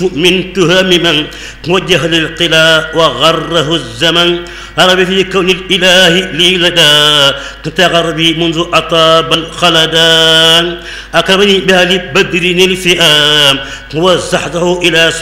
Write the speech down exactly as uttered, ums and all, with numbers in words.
من تهم من موجه للقلا وغره الزمن أرى في كون الإله لي لدى تغربي منذ أطاب الخلدان أكرمني بها لبدر الفئام وزحته إلى